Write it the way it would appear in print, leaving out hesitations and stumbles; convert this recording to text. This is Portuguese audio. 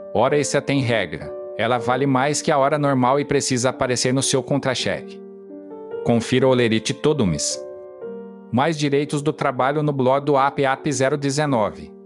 Hora extra tem regra. Ela vale mais que a hora normal e precisa aparecer no seu contra-cheque. Confira o Olerite todo mês. Mais direitos do trabalho no blog do app 019.